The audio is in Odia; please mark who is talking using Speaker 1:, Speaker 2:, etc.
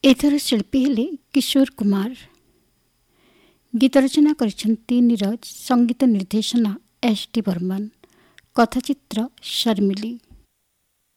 Speaker 1: ଏଥର ଶିଳ୍ପୀ ହେଲେ କିଶୋର କୁମାର। ଗୀତ ରଚନା କରିଛନ୍ତି ନିରଜ, ସଙ୍ଗୀତ ନିର୍ଦ୍ଦେଶନା ଏସ୍ ଟି ବର୍ମନ, କଥାଚିତ୍ର ଶର୍ମିଲି।